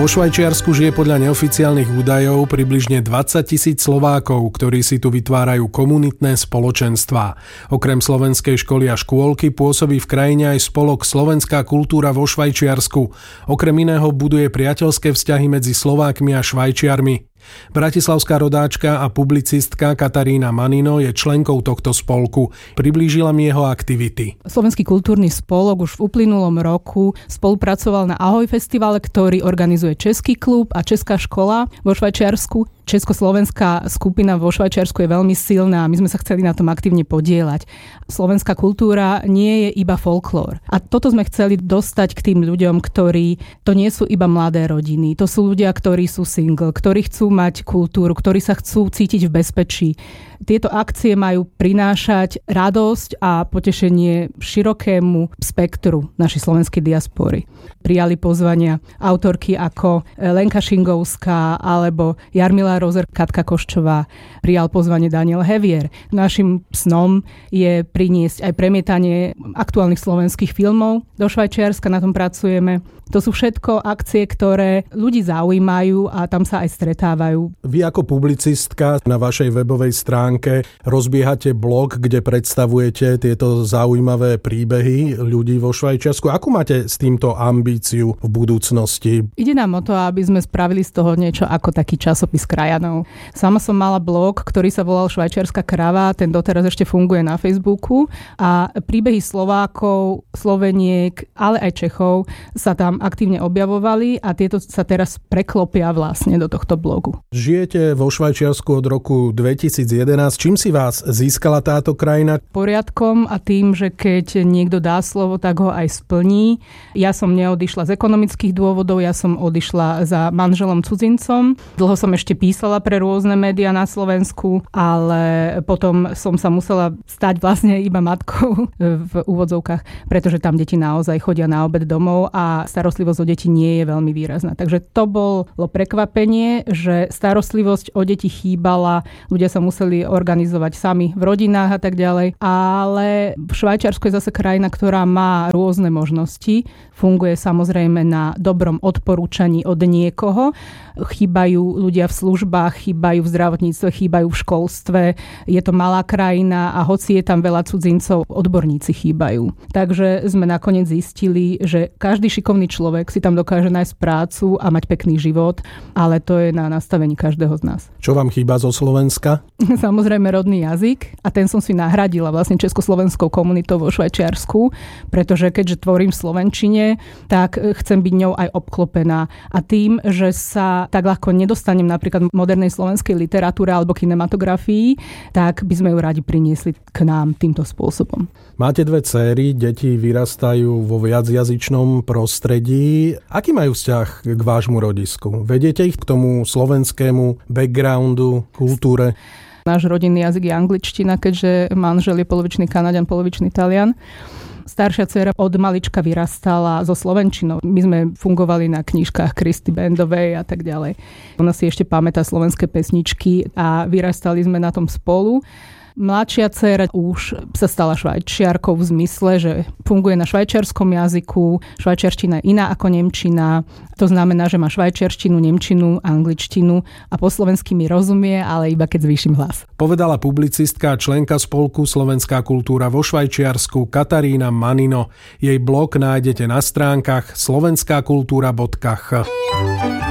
Vo Švajčiarsku žije podľa neoficiálnych údajov približne 20 000 Slovákov, ktorí si tu vytvárajú komunitné spoločenstvá. Okrem slovenskej školy a škôlky pôsobí v krajine aj spolok Slovenská kultúra vo Švajčiarsku. Okrem iného buduje priateľské vzťahy medzi Slovákmi a Švajčiarmi. Bratislavská rodáčka a publicistka Katarína Manino je členkou tohto spolku. Priblížila mi jeho aktivity. Slovenský kultúrny spolok už v uplynulom roku spolupracoval na Ahoj festivale, ktorý organizuje Český klub a Česká škola vo Švajčiarsku. Československá skupina vo Švajčiarsku je veľmi silná a my sme sa chceli na tom aktívne podieľať. Slovenská kultúra nie je iba folklór. A toto sme chceli dostať k tým ľuďom, ktorí to nie sú iba mladé rodiny. To sú ľudia, ktorí sú single, ktorí chcú mať kultúru, ktorí sa chcú cítiť v bezpečí. Tieto akcie majú prinášať radosť a potešenie širokému spektru našej slovenskej diaspory. Prijali pozvania autorky ako Lenka Šingovská alebo Jarmila Rozer, Katka Koščová. Prijal pozvanie Daniel Hevier. Našim snom je priniesť aj premietanie aktuálnych slovenských filmov do Švajčiarska, na tom pracujeme. To sú všetko akcie, ktoré ľudí zaujímajú a tam sa aj stretávajú. Vy ako publicistka na vašej webovej stránke rozbiehate blog, kde predstavujete tieto zaujímavé príbehy ľudí vo Švajčiarsku. Akú máte s týmto ambíciu v budúcnosti? Ide nám o to, aby sme spravili z toho niečo ako taký časopis krajanov. Sama som mala blog, ktorý sa volal Švajčiarska krava, ten doteraz ešte funguje na Facebooku a príbehy Slovákov, Sloveniek, ale aj Čechov sa tam aktívne objavovali a tieto sa teraz preklopia vlastne do tohto blogu. Žijete vo Švajčiarsku od roku 2011. Čím si vás získala táto krajina? Poriadkom a tým, že keď niekto dá slovo, tak ho aj splní. Ja som neodišla z ekonomických dôvodov, ja som odišla za manželom cudzincom. Dlho som ešte písala pre rôzne médiá na Slovensku, ale potom som sa musela stať vlastne iba matkou v úvodzovkách, pretože tam deti naozaj chodia na obed domov a starostlivosť o deti nie je veľmi výrazná. Takže to bolo prekvapenie, že starostlivosť o deti chýbala, ľudia sa museli organizovať sami v rodinách a tak ďalej. Ale Švajčiarsko je zase krajina, ktorá má rôzne možnosti. Funguje samozrejme na dobrom odporúčaní od niekoho. Chýbajú ľudia v službách, chýbajú v zdravotníctve, chýbajú v školstve. Je to malá krajina a hoci je tam veľa cudzincov, odborníci chýbajú. Takže sme nakoniec zistili, že každý šikovný človek si tam dokáže nájsť prácu a mať pekný život, ale to je na nastavení každého z nás. Čo vám chýba zo Slovenska? Samozrejme rodný jazyk a ten som si nahradila vlastne československou komunitou vo Švajčiarsku, pretože keďže tvorím v slovenčine, tak chcem byť ňou aj obklopená. A tým, že sa tak ľahko nedostanem napríklad v modernej slovenskej literatúre alebo kinematografii, tak by sme ju radi priniesli k nám týmto spôsobom. Máte dve dcéry, deti vyrastajú vo viacjazyčnom prostredí. Aký majú vzťah k vášmu rodisku? Vediete ich k tomu slovenskému backgroundu, kultúre? Náš rodinný jazyk je angličtina, keďže manžel je polovičný Kanaďan, polovičný Talian. Staršia dcera od malička vyrastala so slovenčinou. My sme fungovali na knižkách Kristy Bendovej a tak ďalej. Ona si ešte pamätá slovenské pesničky a vyrastali sme na tom spolu. Mladšia dcéra už sa stala Švajčiarkou v zmysle, že funguje na švajčiarskom jazyku. Švajčiarština je iná ako nemčina. To znamená, že má švajčiarštinu, nemčinu, angličtinu a po slovensky mi rozumie, ale iba keď zvýšim hlas. Povedala publicistka a členka spolku Slovenská kultúra vo Švajčiarsku Katarína Manino. Jej blog nájdete na stránkach slovenskakultura.ch.